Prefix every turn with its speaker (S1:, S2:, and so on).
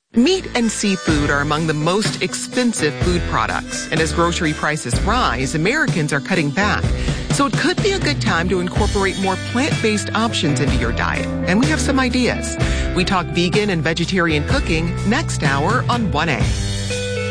S1: Meat and seafood are among the most expensive food products, and as grocery prices rise, Americans are cutting back. So it could be a good time to incorporate more plant-based options into your diet, and we have some ideas. We talk vegan and vegetarian cooking next hour on 1A.